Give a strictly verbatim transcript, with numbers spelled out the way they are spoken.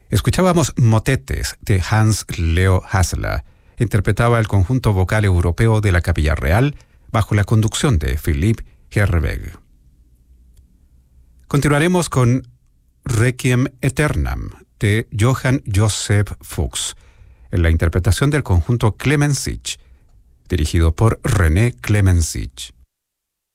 Escuchábamos Motetes de Hans Leo Hasler. Interpretaba el conjunto vocal europeo de la Capilla Real bajo la conducción de Philippe Herreweghe. Continuaremos con Requiem Aeternam de Johann Joseph Fuchs, en la interpretación del conjunto Clemensich, dirigido por René Clemensich.